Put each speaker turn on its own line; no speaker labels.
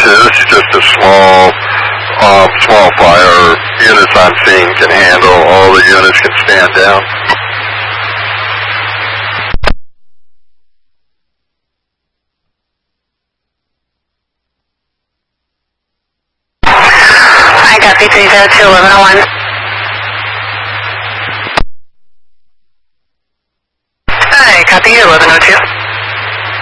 This is just a small fire. Units on scene can handle. All the units can stand down.
I copy 302-1101. Hi, copy 1102.